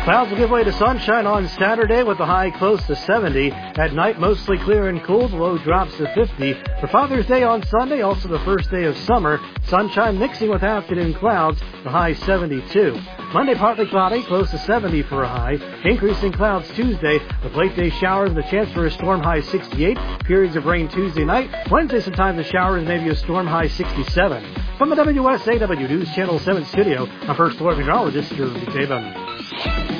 Clouds will give way to sunshine on Saturday with the high close to 70. At night, mostly clear and cool. The low drops to 50. For Father's Day on Sunday, also the first day of summer, sunshine mixing with afternoon clouds, the high 72. Monday, partly cloudy, close to 70 for a high. Increasing clouds Tuesday with late day showers and the chance for a storm, high 68. Periods of rain Tuesday night. Wednesday, sometimes a showers, maybe a storm, high 67. From the WSAW News Channel 7 studio, I'm First Floor Meteorologist Jeremy Taben.